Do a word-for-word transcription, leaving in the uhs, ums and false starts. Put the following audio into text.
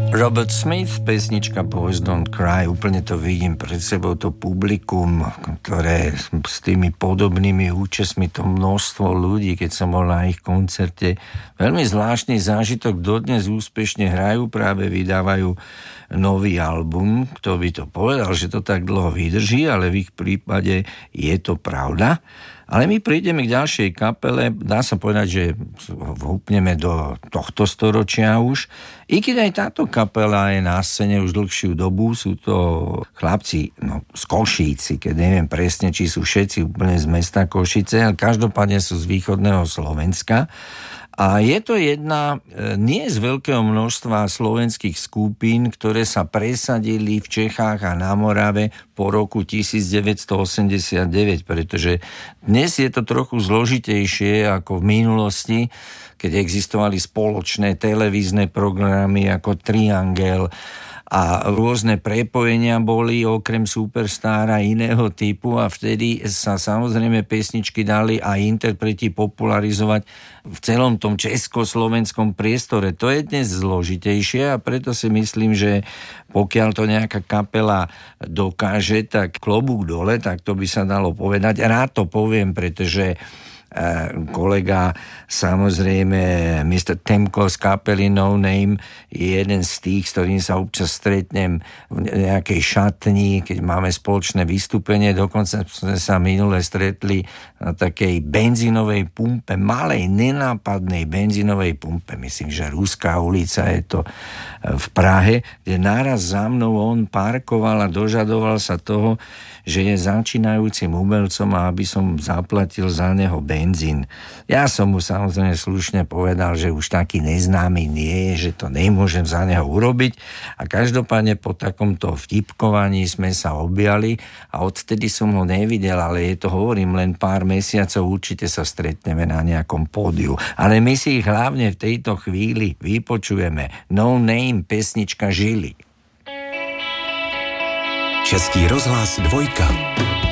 Robert Smith, pesnička Boys Don't Cry, úplne to vidím pred sebou, to publikum, ktoré s tými podobnými účestmi, to množstvo ľudí, keď som bol na ich koncerte. Veľmi zvláštny zážitok, dodnes úspešne hrajú, práve vydávajú nový album. Kto by to povedal, že to tak dlho vydrží, ale v ich prípade je to pravda. Ale my prídeme k ďalšej kapele, dá sa povedať, že vhúpneme do tohto storočia už. I keď aj táto kapela je na scéne už dlhšiu dobu, sú to chlapci no, z Košíc, keď neviem presne, či sú všetci úplne z mesta Košice, ale každopádne sú z východného Slovenska. A je to jedna nie z veľkého množstva slovenských skupín, ktoré sa presadili v Čechách a na Morave po roku devätnásťstoosemdesiatdeväť, pretože dnes je to trochu zložitejšie ako v minulosti, keď existovali spoločné televízne programy ako Triangel a rôzne prepojenia boli okrem Superstára iného typu a vtedy sa samozrejme pesničky dali a interpreti popularizovať v celom tom československom priestore. To je dnes zložitejšie a preto si myslím, že pokiaľ to nejaká kapela dokáže, tak klobúk dole, tak to by sa dalo povedať. Rád to poviem, pretože kolega, samozrejme mister Temko z kapely No Name je jeden z tých, s ktorým sa občas stretnem v nejakej šatni, keď máme spoločné vystúpenie. Dokonca sme sa minule stretli na takej benzínovej pumpe, malej, nenápadnej benzínovej pumpe, myslím, že Ruská ulica je to v Prahe, kde naraz za mnou on parkoval a dožadoval sa toho, že je začínajúcim umelcom a aby som zaplatil za neho benzín. Ja som mu samozrejme slušne povedal, že už taký neznámy nie je, že to nemôžem za neho urobiť a každopádne po takomto vtipkovaní sme sa objali a odtedy som ho nevidel, ale je to, hovorím, len pár mesiacov, určite sa stretneme na nejakom pódiu. Ale my si ich hlavne v tejto chvíli vypočujeme. No Name, pesnička Žily. Český rozhlas dvojka.